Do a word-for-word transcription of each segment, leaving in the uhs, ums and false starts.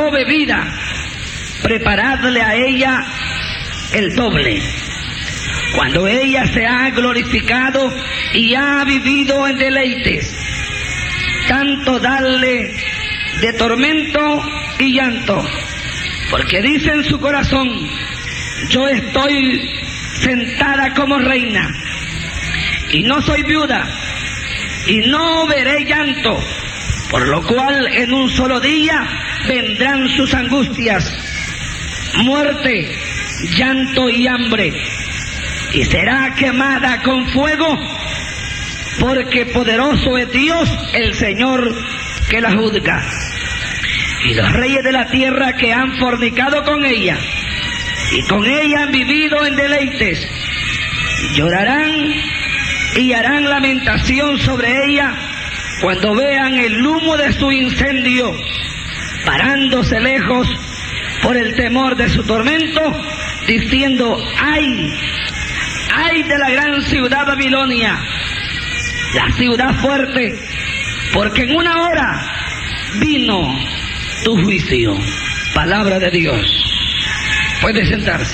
o bebida, preparadle a ella el doble. Cuando ella se ha glorificado y ha vivido en deleites, tanto darle de tormento y llanto, porque dice en su corazón: yo estoy sentada como reina, y no soy viuda, y no veré llanto, por lo cual en un solo día vendrán sus angustias, muerte, llanto y hambre, y será quemada con fuego, porque poderoso es Dios el Señor que la juzga. Y los reyes de la tierra que han fornicado con ella, y con ella han vivido en deleites, llorarán y harán lamentación sobre ella cuando vean el humo de su incendio, parándose lejos por el temor de su tormento, diciendo: ay, ay de la gran ciudad Babilonia, la ciudad fuerte, porque en una hora vino tu juicio. Palabra de Dios. Puede sentarse.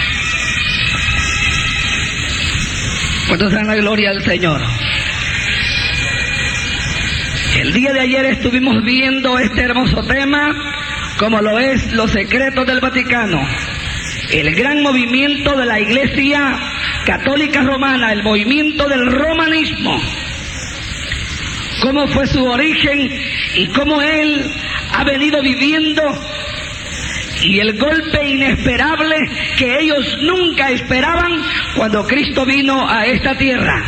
¿Cuántos dan la gloria al Señor? El día de ayer estuvimos viendo este hermoso tema, como lo es los secretos del Vaticano, el gran movimiento de la Iglesia Católica Romana, el movimiento del romanismo, cómo fue su origen y cómo él ha venido viviendo, y el golpe inesperable que ellos nunca esperaban cuando Cristo vino a esta tierra.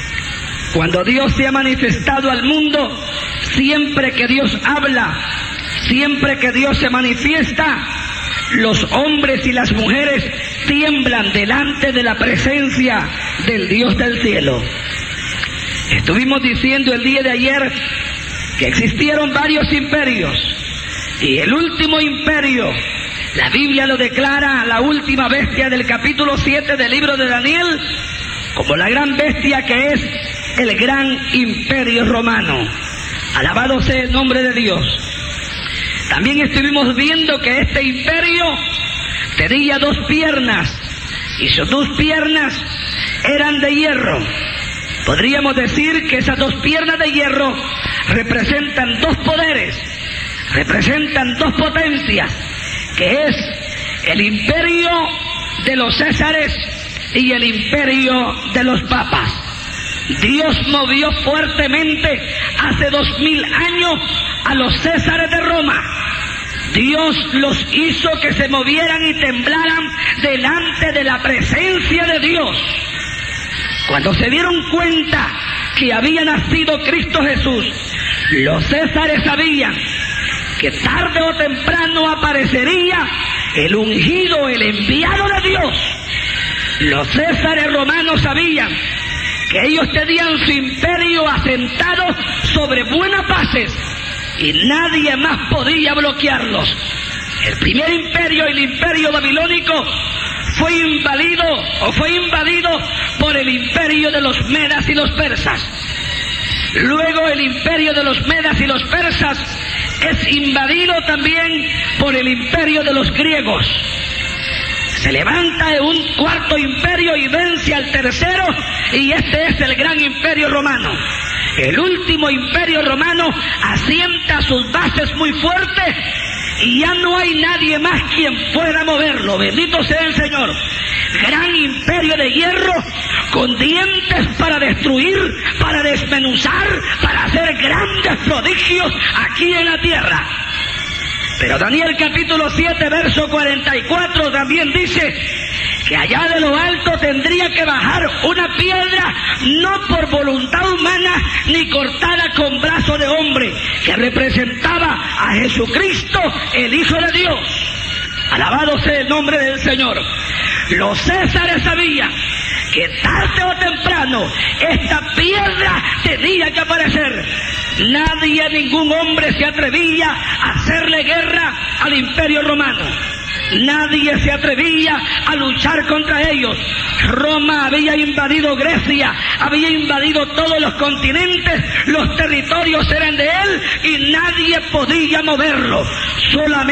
Cuando Dios se ha manifestado al mundo, siempre que Dios habla, siempre que Dios se manifiesta, los hombres y las mujeres tiemblan delante de la presencia del Dios del cielo. Estuvimos diciendo el día de ayer que existieron varios imperios, y el último imperio, la Biblia lo declara, la última bestia del capítulo siete del libro de Daniel, como la gran bestia que es el gran imperio romano. Alabado sea el nombre de Dios. También estuvimos viendo que este imperio tenía dos piernas, y sus dos piernas eran de hierro. Podríamos decir que esas dos piernas de hierro representan dos poderes, representan dos potencias, que es el imperio de los Césares y el imperio de los papas. Dios movió fuertemente hace dos mil años a los Césares de Roma. Dios los hizo que se movieran y temblaran delante de la presencia de Dios. Cuando se dieron cuenta que había nacido Cristo Jesús, los Césares sabían que tarde o temprano aparecería el ungido, el enviado de Dios. Los Césares romanos sabían que ellos tenían su imperio asentado sobre buenas bases y nadie más podía bloquearlos. El primer imperio, el imperio babilónico, fue invadido o fue invadido por el imperio de los medas y los persas. Luego el imperio de los medas y los persas es invadido también por el imperio de los griegos. Se levanta un cuarto imperio y vence al tercero, y este es el gran imperio romano. El último imperio romano asienta sus bases muy fuertes y ya no hay nadie más quien pueda moverlo. Bendito sea el Señor. Gran imperio de hierro con dientes para destruir, para desmenuzar, para hacer grandes prodigios aquí en la tierra. Pero Daniel capítulo siete verso cuarenta y cuatro también dice que allá de lo alto tendría que bajar una piedra, no por voluntad humana ni cortada con brazo de hombre, que representaba a Jesucristo, el Hijo de Dios. Alabado sea el nombre del Señor. Los Césares sabían que tarde o temprano esta piedra tenía que aparecer. Nadie, ningún hombre se atrevía a hacerle guerra al imperio romano. Nadie se atrevía a luchar contra ellos. Roma había invadido Grecia, había invadido todos los continentes, los territorios eran de él y nadie podía moverlo. Solamente